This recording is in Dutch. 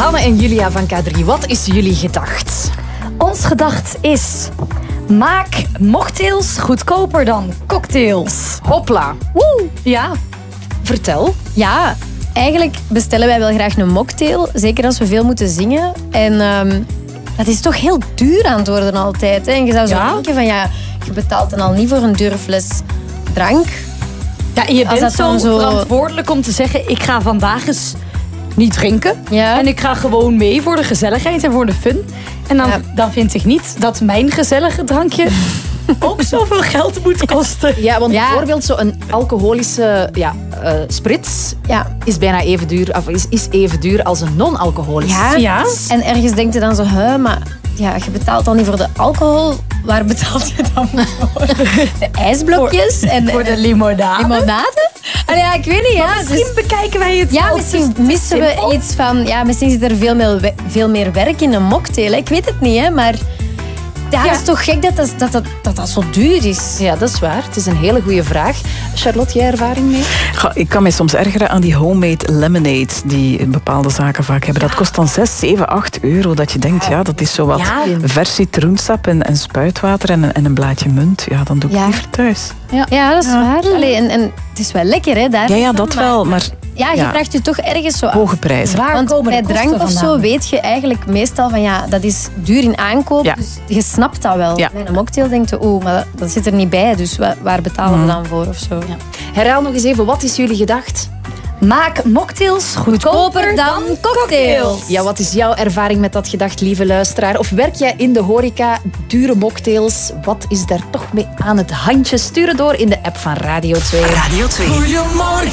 Anne en Julia van K3, wat is jullie gedacht? Ons gedacht is... maak mocktails goedkoper dan cocktails. Hopla. Woe! Ja, vertel. Ja, eigenlijk bestellen wij wel graag een mocktail. Zeker als we veel moeten zingen. En dat is toch heel duur aan het worden altijd. Hè? En je zou zo denken van ja, je betaalt dan al niet voor een dure fles drank. Ja, en je Als bent dat zo dan verantwoordelijk om te zeggen... ik ga vandaag eens niet drinken. Ja. En ik ga gewoon mee voor de gezelligheid en voor de fun. En dan vind ik niet dat mijn gezellige drankje... ook zoveel geld moet kosten. Ja, want bijvoorbeeld zo'n alcoholische sprits is bijna even duur, of is even duur als een non-alcoholische. Ja. En ergens denk je dan zo, maar ja, je betaalt dan niet voor de alcohol. Waar betaalt je dan voor? De ijsblokjes en voor de limonade. Limonade? Ja, ik weet niet. Ja, misschien bekijken wij het ja, misschien missen we iets van... Ja, misschien zit er veel meer werk in een mocktail. Hè. Ik weet het niet, hè, maar... Ja, het is toch gek dat zo duur is. Ja, dat is waar. Het is een hele goede vraag. Charlotte, jij ervaring mee? Ik kan mij soms ergeren aan die homemade lemonade die bepaalde zaken vaak hebben. Dat kost dan 6, 7, 8 euro. Dat je denkt, dat is zo wat vers citroensap en spuitwater en een blaadje munt. Ja, dan doe ik liever thuis. Ja, dat is waar. Allee, en het is wel lekker, hè? Daar ja, dat wel, maar... Ja, je vraagt je toch ergens zo af. Hoge prijzen. Want bij drank of zo weet je eigenlijk meestal van dat is duur in aankoop. Ja. Dus je snapt dat wel. Bij een mocktail denkt je, maar dat zit er niet bij. Dus waar betalen we dan voor of zo? Ja. Herhaal nog eens even, wat is jullie gedacht? Maak mocktails goedkoper dan cocktails. Ja, wat is jouw ervaring met dat gedacht, lieve luisteraar? Of werk jij in de horeca, dure mocktails? Wat is daar toch mee aan het handje? Stuur het door in de app van Radio 2. Radio 2. Goedemorgen.